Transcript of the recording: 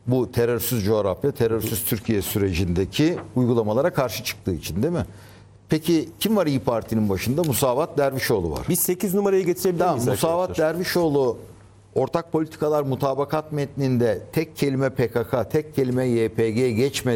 Bu terörsüz coğrafya, terörsüz Türkiye sürecindeki uygulamalara karşı çıktığı için değil mi? Peki kim var İYİ Parti'nin başında? Musavat Dervişoğlu var. Biz 8 numarayı getirebilir Tamam, miyiz Musavat arkadaşlar? Dervişoğlu ortak politikalar mutabakat metninde tek kelime PKK, tek kelime YPG geçmedi.